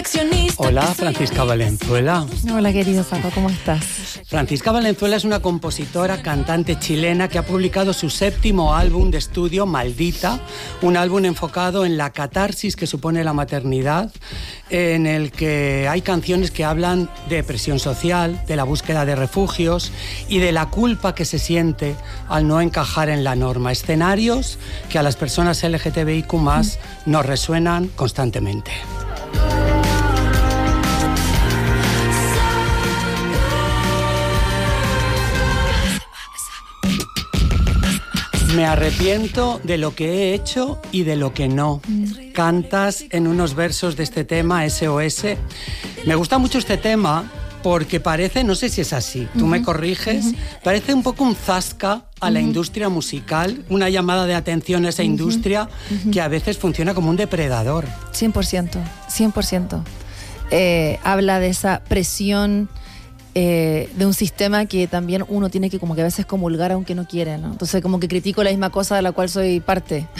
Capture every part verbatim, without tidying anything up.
perfeccionista. Hola, Francisca Valenzuela. Hola, querido Paco, ¿cómo estás? Francisca Valenzuela es una compositora, cantante chilena que ha publicado su séptimo álbum de estudio, Maldita, un álbum enfocado en la catarsis que supone la maternidad, en el que hay canciones que hablan de presión social, de la búsqueda de refugios y de la culpa que se siente al no encajar en la norma. Escenarios que a las personas L G T B I Q más nos resuenan constantemente. Me arrepiento de lo que he hecho y de lo que no. Cantas en unos versos de este tema, S O S. Me gusta mucho este tema porque parece, no sé si es así, tú uh-huh. me corriges, uh-huh. parece un poco un zasca a uh-huh. la industria musical, una llamada de atención a esa uh-huh. industria uh-huh. que a veces funciona como un depredador. cien por ciento, cien por ciento. Eh, habla de esa presión Eh, de un sistema que también uno tiene que como que a veces comulgar aunque no quiere, ¿no? Entonces como que critico la misma cosa de la cual soy parte.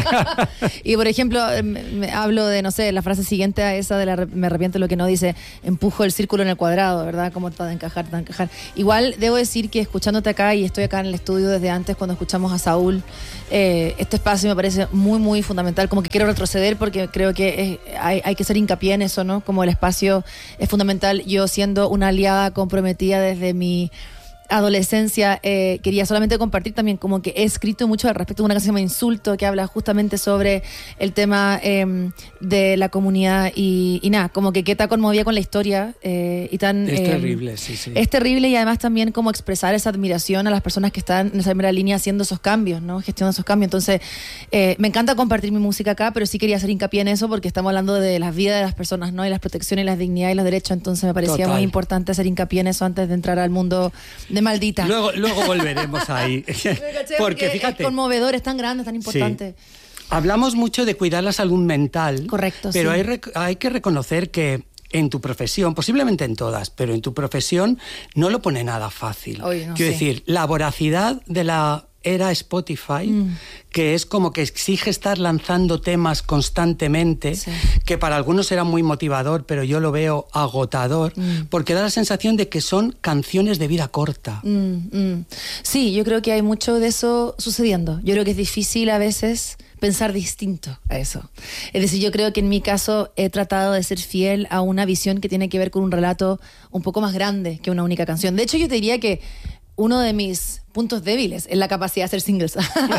Y por ejemplo, me, me hablo de, no sé, la frase siguiente a esa de la, me arrepiento de lo que no, dice, empujo el círculo en el cuadrado, ¿verdad? Como está de encajar, está de encajar. Igual debo decir que escuchándote acá, y estoy acá en el estudio desde antes cuando escuchamos a Saúl, eh, este espacio me parece muy, muy fundamental, como que quiero retroceder porque creo que es, hay, hay que hacer hincapié en eso, ¿no? Como el espacio es fundamental. Yo siendo una aliada comprometida desde mi adolescencia, eh, quería solamente compartir también como que he escrito mucho al respecto de una canción que se llama Insulto, que habla justamente sobre el tema eh, de la comunidad y, y nada, como que qué tan conmovida con la historia eh, y tan... Es eh, terrible, sí, sí. Es terrible y además también como expresar esa admiración a las personas que están en esa primera línea haciendo esos cambios, ¿no? Gestionando esos cambios. Entonces, eh, me encanta compartir mi música acá, pero sí quería hacer hincapié en eso porque estamos hablando de las vidas de las personas, ¿no? Y las protecciones, las dignidades y los derechos. Entonces me parecía Total. muy importante hacer hincapié en eso antes de entrar al mundo de Maldita. Luego, luego volveremos ahí. Porque fíjate, es conmovedor, es tan grande, es tan importante. Sí. Hablamos mucho de cuidar la salud mental. Correcto, pero sí. hay, hay que reconocer que en tu profesión, posiblemente en todas, pero en tu profesión no lo pone nada fácil. Oye, no, Quiero sí. decir, la voracidad de la era Spotify, mm. que es como que exige estar lanzando temas constantemente, sí. que para algunos era muy motivador, pero yo lo veo agotador, mm. porque da la sensación de que son canciones de vida corta. Mm, mm. Sí, yo creo que hay mucho de eso sucediendo. Yo creo que es difícil a veces pensar distinto a eso. Es decir, yo creo que en mi caso he tratado de ser fiel a una visión que tiene que ver con un relato un poco más grande que una única canción. De hecho, yo te diría que uno de mis puntos débiles es la capacidad de hacer singles.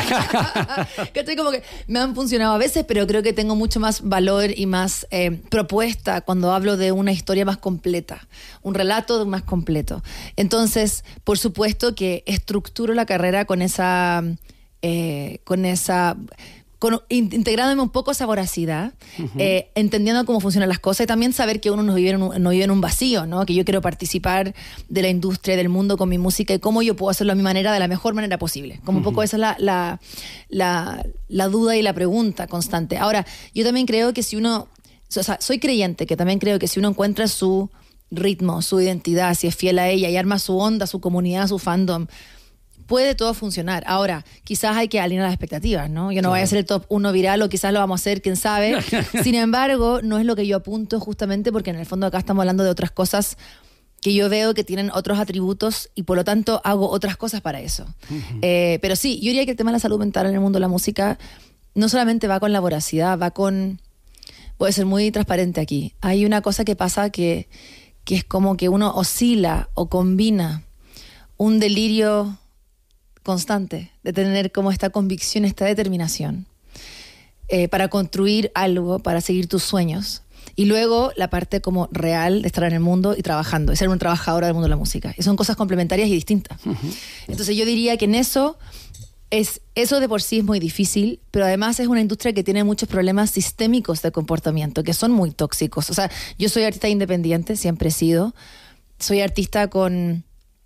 Que estoy como que me han funcionado a veces, pero creo que tengo mucho más valor y más eh, propuesta cuando hablo de una historia más completa, un relato más completo. Entonces, por supuesto que estructuro la carrera con esa, eh, con esa con, integrándome un poco esa voracidad, uh-huh. eh, entendiendo cómo funcionan las cosas y también saber que uno no vive en un, no vive en un vacío, ¿no? Que yo quiero participar de la industria, del mundo con mi música y cómo yo puedo hacerlo a mi manera, de la mejor manera posible. Como uh-huh. un poco esa es la, la, la, la duda y la pregunta constante. Ahora, yo también creo que si uno, o sea, soy creyente que también creo que si uno encuentra su ritmo, su identidad, si es fiel a ella y arma su onda, su comunidad, su fandom, puede todo funcionar. Ahora, quizás hay que alinear las expectativas, ¿no? Yo no claro. voy a ser el top uno viral o quizás lo vamos a hacer, quién sabe. Sin embargo, no es lo que yo apunto justamente porque en el fondo acá estamos hablando de otras cosas que yo veo que tienen otros atributos y por lo tanto hago otras cosas para eso. Uh-huh. Eh, pero sí, yo diría que el tema de la salud mental en el mundo de la música no solamente va con la voracidad, va con... Voy a ser muy transparente aquí. Hay una cosa que pasa que, que es como que uno oscila o combina un delirio constante, de tener como esta convicción, esta determinación eh, para construir algo, para seguir tus sueños. Y luego la parte como real de estar en el mundo y trabajando, de ser una trabajadora del mundo de la música. Y son cosas complementarias y distintas. Uh-huh. Entonces yo diría que en eso, es, eso de por sí es muy difícil, pero además es una industria que tiene muchos problemas sistémicos de comportamiento, que son muy tóxicos. O sea, yo soy artista independiente, siempre he sido. Soy artista con...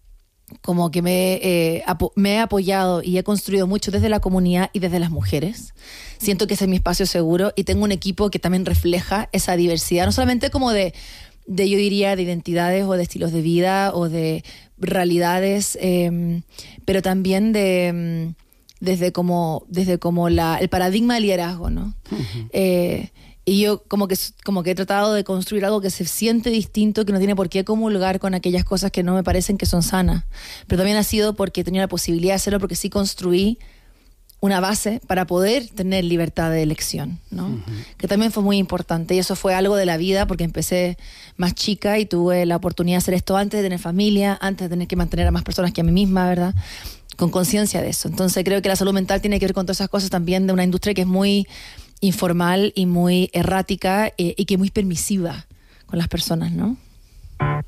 como que me, eh, apo- me he apoyado y he construido mucho desde la comunidad y desde las mujeres. Siento que ese es mi espacio seguro y tengo un equipo que también refleja esa diversidad, no solamente como de, de yo diría, de identidades o de estilos de vida o de realidades, eh, pero también de desde como, desde como la, el paradigma del liderazgo, ¿no? Uh-huh. Eh, Y yo como que, como que he tratado de construir algo que se siente distinto, que no tiene por qué comulgar con aquellas cosas que no me parecen que son sanas. Pero también ha sido porque he tenido la posibilidad de hacerlo, porque sí construí una base para poder tener libertad de elección, ¿no? Uh-huh. Que también fue muy importante. Y eso fue algo de la vida, porque empecé más chica y tuve la oportunidad de hacer esto antes de tener familia, antes de tener que mantener a más personas que a mí misma, ¿verdad? Con conciencia de eso. Entonces creo que la salud mental tiene que ver con todas esas cosas también, de una industria que es muy informal y muy errática, eh, y que es muy permisiva con las personas, ¿no?